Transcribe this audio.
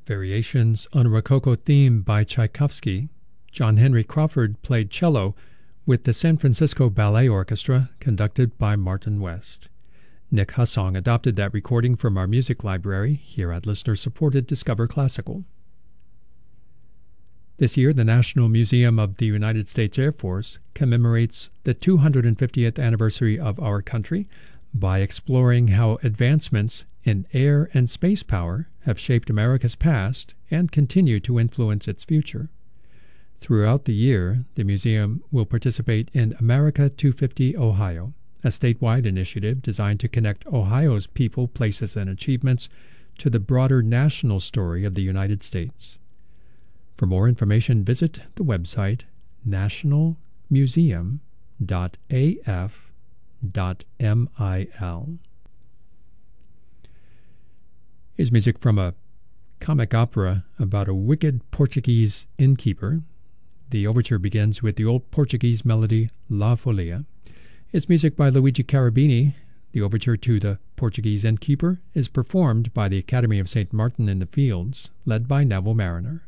Variations on a Rococo theme by Tchaikovsky. John Henry Crawford played cello with the San Francisco Ballet Orchestra, conducted by Martin West. Nick Hussong adopted that recording from our music library here at listener-supported Discover Classical. This year, the National Museum of the United States Air Force commemorates the 250th anniversary of our country by exploring how advancements in air and space power have shaped America's past and continue to influence its future. Throughout the year, the museum will participate in America 250 Ohio, a statewide initiative designed to connect Ohio's people, places, and achievements to the broader national story of the United States. For more information, visit the website nationalmuseum.af.mil. Here's music from a comic opera about a wicked Portuguese innkeeper. The overture begins with the old Portuguese melody La Folia. It's music by Luigi Carabini. The overture to The Portuguese Innkeeper is performed by the Academy of St. Martin in the Fields, led by Neville Mariner.